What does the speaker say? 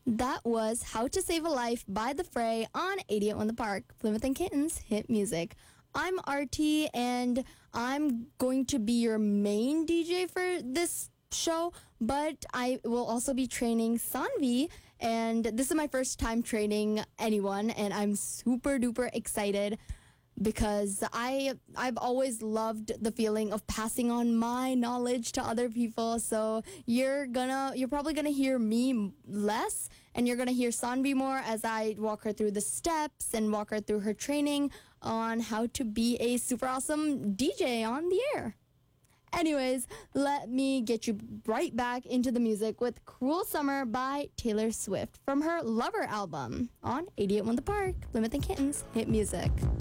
That was How to Save a Life by The Fray on 88 The Park, Plymouth and Kittens Hit Music. I'm RT, and I'm going to be your main DJ for this show, but I will also be training Sanvi, and this is my first time training anyone, and I'm super duper excited because I've always loved the feeling of passing on my knowledge to other people. So you're probably gonna hear me less, and you're gonna hear Sanvi more as I walk her through the steps and walk her through her training on how to be a super awesome DJ on the air. Anyways, let me get you right back into the music with Cruel Summer by Taylor Swift from her Lover album on 88 The Park, Plymouth and Kittens Hit Music.